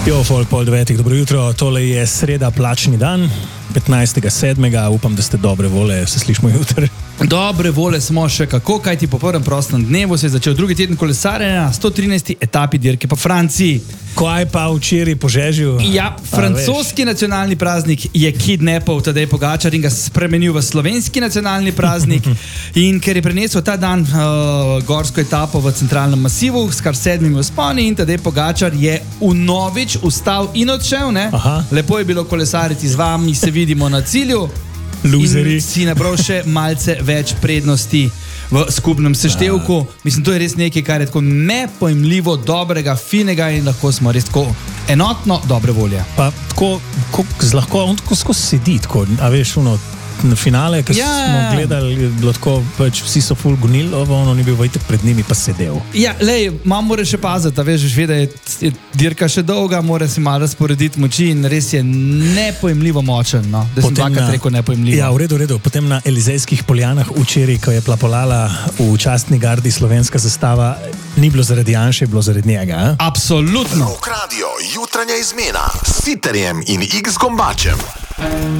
Jo, folk pol 9, dobro jutro, tole je sreda, plačni dan, 15.7. Upam, da ste dobre vole, se slišimo jutri. Dobre vole smo še kako, kajti po prvem prostem dnevu se je začel drugi teden kolesarjenja na 113. etapi dirke po Franciji. Kaj pa včeraj po Žežju? Ja, francoski nacionalni praznik je kidnapal Tadej Pogačar in ga spremenil v slovenski nacionalni praznik. In ker je prenesel ta dan gorsko etapo v centralnem masivu s kar 7 vzponi in Tadej Pogačar je vnovič vstal in odšel. Lepo je bilo kolesariti z vami, se vidimo na cilju. Luzeri. In si nabral še malce več prednosti v skupnem seštevku. Mislim, to je res nekaj, kar je tako nepojmljivo, dobrega, finega in lahko smo res tako enotno dobre volje. Pa tako, lahko on tako skozi sedi, tako, a veš, na finale, ki smo gledali, je bilo tako, pač vsi so ful gonili, on je bil vajtek pred njimi pa sedel. Ja, lej, mora še paziti, a veš, da je dirka še dolga, mora si malo razporediti moči in res je nepojmljivo močen, no? Da sem dvakrat rekel nepojmljivo. Ja, v redu. Potem na Elizejskih poljanah včeraj, ko je plapolala v častni gardi slovenska zastava, ni bilo zaradi Janše, je bilo zaradi njega. Absolutno. Rock Radio, jutranja izmena s Sitarjem in X Gombačem.